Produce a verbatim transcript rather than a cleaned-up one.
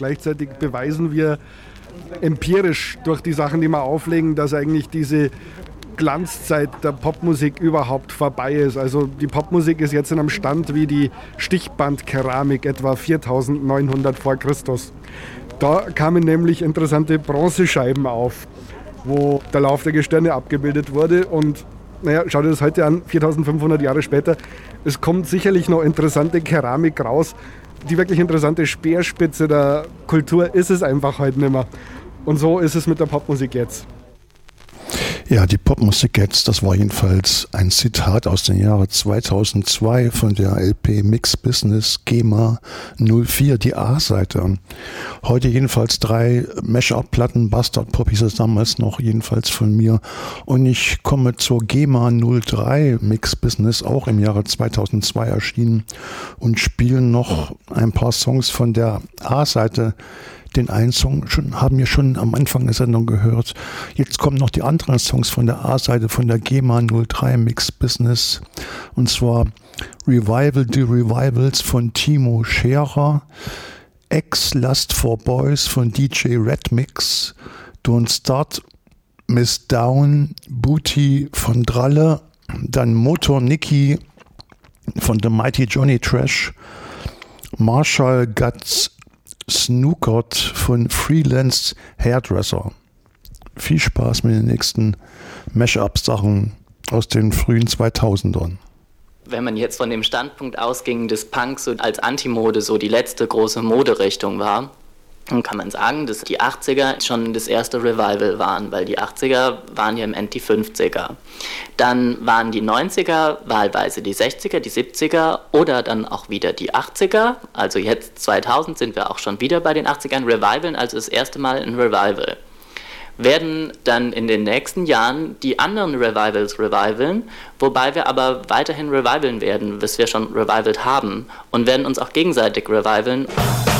gleichzeitig beweisen wir empirisch durch die Sachen, die wir auflegen, dass eigentlich diese Glanzzeit der Popmusik überhaupt vorbei ist. Also die Popmusik ist jetzt in einem Stand wie die Stichbandkeramik etwa viertausendneunhundert vor Christus. Da kamen nämlich interessante Bronzescheiben auf, wo der Lauf der Gestirne abgebildet wurde. Und naja, schau dir das heute an, viertausendfünfhundert Jahre später. Es kommt sicherlich noch interessante Keramik raus. Die wirklich interessante Speerspitze der Kultur ist es einfach heute nicht mehr. Und so ist es mit der Popmusik jetzt. Ja, die Popmusik jetzt, das war jedenfalls ein Zitat aus dem Jahre zweitausendzwei von der L P Mix Business GEMA null vier, die A-Seite. Heute jedenfalls drei Mash-up-Platten, Bastard Pop hieß es damals noch, jedenfalls von mir. Und ich komme zur GEMA null drei Mix Business, auch im Jahre zweitausendzwei erschienen, und spiele noch ein paar Songs von der A-Seite. Den einen Song schon, haben wir schon am Anfang der Sendung gehört. Jetzt kommen noch die anderen Songs von der A-Seite von der GEMA null drei Mix Business. Und zwar Revival, die Revivals von Timo Scherer, X Lust for Boys von D J Red Mix, Don't Start Miss Down, Booty von Dralle, dann Motor Nicky von The Mighty Johnny Trash, Marshall Guts Snookert von Freelance Hairdresser. Viel Spaß mit den nächsten Mash-up-Sachen aus den frühen zweitausendern. Wenn man jetzt von dem Standpunkt ausging, dass Punk so als Antimode so die letzte große Moderichtung war, dann kann man sagen, dass die achtziger schon das erste Revival waren, weil die achtziger waren ja im End die fünfziger. Dann waren die neunziger wahlweise die sechziger, die siebziger oder dann auch wieder die achtziger. Also jetzt zweitausend sind wir auch schon wieder bei den achtzigern Revivalen, also das erste Mal ein Revival. Werden dann in den nächsten Jahren die anderen Revivals revivalen, wobei wir aber weiterhin revivalen werden, bis wir schon revivalt haben, und werden uns auch gegenseitig revivalen.